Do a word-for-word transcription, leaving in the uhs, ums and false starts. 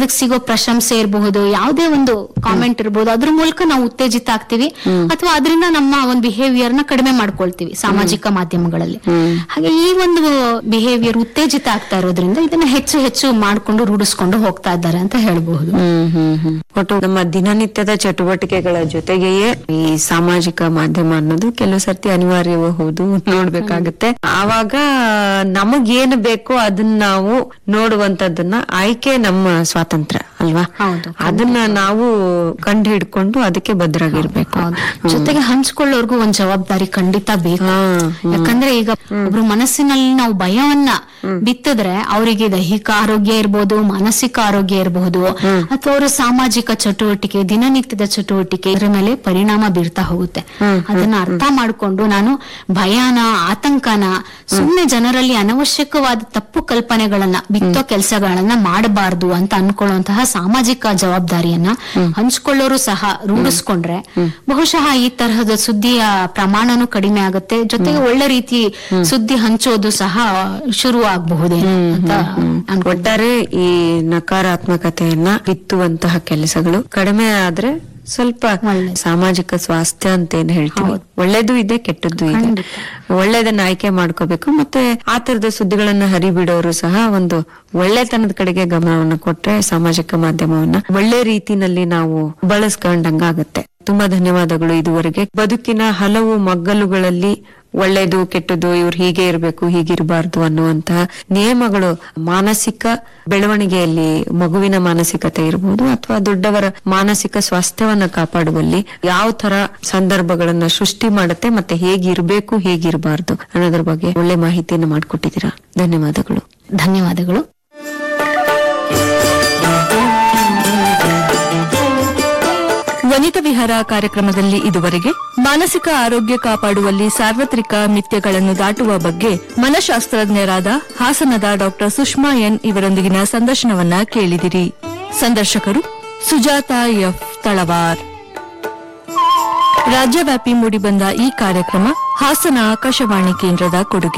ಅದಕ್ಕೆ ಸಿಗೋ ಪ್ರಶಂಸೆ ಇರಬಹುದು, ಯಾವುದೇ ಒಂದು ಕಾಮೆಂಟ್ ಇರಬಹುದು, ಅದ್ರ ಮೂಲಕ ನಾವು ಉತ್ತೇಜಿತ ಆಗ್ತೀವಿ ಅಥವಾ ಅದರಿಂದ ನಮ್ಮ ಒಂದು ಬಿಹೇವಿಯರ್ ನ ಕಡಿಮೆ ಮಾಡ್ಕೊಳ್ತೀವಿ ಸಾಮಾಜಿಕ ಮಾಧ್ಯಮಗಳಲ್ಲಿ. ಹಾಗೆ ಈ ಒಂದು ಬಿಹೇವಿಯರ್ ಉತ್ತೇಜಿತ ಆಗ್ತಾ ಇರೋದ್ರಿಂದ ಇದನ್ನ ಹೆಚ್ಚು ಹೆಚ್ಚು ಮಾಡ್ಕೊಂಡು ರೂಢಿಸ್ಕೊಂಡು ಹೋಗ್ತಾ ಇದ್ದಾರೆ ಅಂತ ಹೇಳ್ಬಹುದು. ಒಟ್ಟು ನಮ್ಮ ದಿನನಿತ್ಯದ ಚಟುವಟಿಕೆಗಳ ಜೊತೆಗೆಯೇ ಈ ಸಾಮಾಜಿಕ ಮಾಧ್ಯಮ ಅನ್ನೋದು ಕೆಲವು ಸರ್ತಿ ಅನಿವಾರ್ಯವೂ ಹೌದು, ನೋಡ್ಬೇಕಾಗತ್ತೆ. ಆವಾಗ ನಮಗೇನು ಬೇಕೋ ಅದನ್ನ ನಾವು ನೋಡುವಂತದನ್ನ ಆಯ್ಕೆ ನಮ್ಮ ಸ್ವಾತಂತ್ರ್ಯ ಅಲ್ವಾ, ಅದನ್ನ ನಾವು ಕಂಡು ಹಿಡ್ಕೊಂಡು ಅದಕ್ಕೆ ಬದ್ಧರಾಗಿರ್ಬೇಕು. ಜೊತೆಗೆ ಹಂಚ್ಕೊಳ್ಳೋರ್ಗು ಒಂದ್ ಜವಾಬ್ದಾರಿ ಖಂಡಿತ ಬೇಕು. ಯಾಕಂದ್ರೆ ಈಗ ಒಬ್ರು ಮನಸ್ಸಿನಲ್ಲಿ ನಾವು ಭಯವನ್ನ ಬಿತ್ತಿದ್ರೆ ಅವರಿಗೆ ದೈಹಿಕ ಆರೋಗ್ಯ ಇರ್ಬೋದು, ಮಾನಸಿಕ ಆರೋಗ್ಯ ಇರಬಹುದು, ಅಥವಾ ಅವರ ಸಾಮಾಜಿಕ ಚಟುವಟಿಕೆ, ದಿನನಿತ್ಯದ ಚಟುವಟಿಕೆ ಇದರ ಮೇಲೆ ಪರಿಣಾಮ ಬೀರ್ತಾ ಹೋಗುತ್ತೆ. ಅದನ್ನ ಅರ್ಥ ಮಾಡ್ಕೊಂಡು ನಾನು ಭಯನ, ಆತಂಕನ, ಸುಮ್ಮನೆ ಜನರಲ್ಲಿ ಅನವಶ್ಯಕವಾದ ತಪ್ಪು ಕಲ್ಪನೆಗಳನ್ನ ಬಿತ್ತೋ ಕೆಲಸಗಳನ್ನ ಮಾಡಬಾರ್ದು ಅಂತ ಅನ್ಕೊಳ್ಳುವಂತಹ ಸಾಮಾಜಿಕ ಜವಾಬ್ದಾರಿಯನ್ನ ಹಂಚ್ಕೊಳ್ಳೋರು ಸಹ ರೂಢಿಸ್ಕೊಂಡ್ರೆ ಬಹುಶಃ ಈ ತರಹದ ಸುದ್ದಿಯ ಪ್ರಮಾಣನೂ ಕಡಿಮೆ ಆಗುತ್ತೆ. ಜೊತೆಗೆ ಒಳ್ಳೆ ರೀತಿ ಸುದ್ದಿ ಹಂಚೋದು ಸಹ ಶುರು ಆಗಬಹುದೇ ಅಂತ. ಒಟ್ಟಾರೆ ಈ ನಕಾರಾತ್ಮಕತೆಯನ್ನ ಬಿತ್ತುವಂತಹ ಕೆಲಸಗಳು ಕಡಿಮೆ ಆದ್ರೆ ಸ್ವಲ್ಪ ಸಾಮಾಜಿಕ ಸ್ವಾಸ್ಥ್ಯ ಅಂತ ಏನ್ ಹೇಳ್ತೀವಿ, ಒಳ್ಳೇದು ಇದೆ ಕೆಟ್ಟದ್ದು ಇದೆ. ಒಳ್ಳೇದನ್ನ ಆಯ್ಕೆ ಮಾಡ್ಕೋಬೇಕು. ಮತ್ತೆ ಆ ತರದ ಸುದ್ದಿಗಳನ್ನ ಹರಿಬಿಡೋರು ಸಹ ಒಂದು ಒಳ್ಳೆತನದ ಕಡೆಗೆ ಗಮನವನ್ನ ಕೊಟ್ರೆ ಸಾಮಾಜಿಕ ಮಾಧ್ಯಮವನ್ನ ಒಳ್ಳೆ ರೀತಿನಲ್ಲಿ ನಾವು ಬಳಸ್ಕೊಂಡಂಗಾಗತ್ತೆ. ತುಂಬಾ ಧನ್ಯವಾದಗಳು. ಇದುವರೆಗೆ ಬದುಕಿನ ಹಲವು ಮಗ್ಗಲುಗಳಲ್ಲಿ ಒಳ್ಳೇದು ಕೆಟ್ಟದ್ದು, ಇವ್ರು ಹೀಗೆ ಇರಬೇಕು ಹೀಗಿರಬಾರ್ದು ಅನ್ನುವಂತಹ ನಿಯಮಗಳು ಮಾನಸಿಕ ಬೆಳವಣಿಗೆಯಲ್ಲಿ ಮಗುವಿನ ಮಾನಸಿಕತೆ ಇರಬಹುದು ಅಥವಾ ದೊಡ್ಡವರ ಮಾನಸಿಕ ಸ್ವಾಸ್ಥ್ಯವನ್ನ ಕಾಪಾಡುವಲ್ಲಿ ಯಾವ ತರ ಸಂದರ್ಭಗಳನ್ನ ಸೃಷ್ಟಿ ಮಾಡುತ್ತೆ ಮತ್ತೆ ಹೇಗಿರ್ಬೇಕು ಹೇಗಿರಬಾರ್ದು ಅನ್ನೋದ್ರ ಬಗ್ಗೆ ಒಳ್ಳೆ ಮಾಹಿತಿಯನ್ನು ಮಾಡಿಕೊಟ್ಟಿದ್ದೀರಾ. ಧನ್ಯವಾದಗಳು. ಧನ್ಯವಾದಗಳು. ವನಿತಾ ವಿಹಾರ ಕಾರ್ಯಕ್ರಮದಲ್ಲಿ ಇದುವರೆಗೆ ಮಾನಸಿಕ ಆರೋಗ್ಯ ಕಾಪಾಡುವಲ್ಲಿ ಸಾರ್ವತ್ರಿಕ ಮಿಥ್ಯಗಳನ್ನು ದಾಟುವ ಬಗ್ಗೆ ಮನಃಶಾಸ್ತ್ರಜ್ಞರಾದ ಹಾಸನದ ಡಾಕ್ಟರ್ ಸುಷ್ಮಾ ಎನ್ ಇವರೊಂದಿಗಿನ ಸಂದರ್ಶನವನ್ನ ಕೇಳಿದಿರಿ. ಸಂದರ್ಶಕರು ಸುಜಾತಾ ಎಫ್ ತಳವಾರ್. ರಾಜ್ಯವ್ಯಾಪಿ ಮೂಡಿಬಂದ ಈ ಕಾರ್ಯಕ್ರಮ ಹಾಸನ ಆಕಾಶವಾಣಿ ಕೇಂದ್ರದ ಕೊಡುಗೆ.